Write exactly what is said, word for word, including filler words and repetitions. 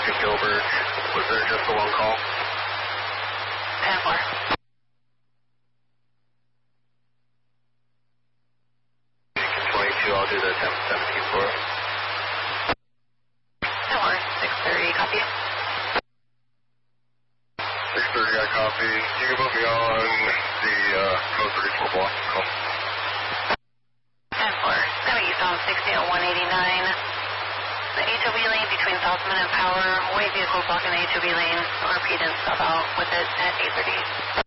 to Gilbert. Was there just the one call? ten four. twenty-two, I'll do the ten seventeen for us. ten four, six thirty, copy. six thirty, I copy. You can put me on the uh, code thirty-four block call. ten four, coming east on sixty at one eighty-nine. The H O V lane between Southman and Power. White vehicle blocking the H O V lane. Repeat and stop out with it at eight thirty.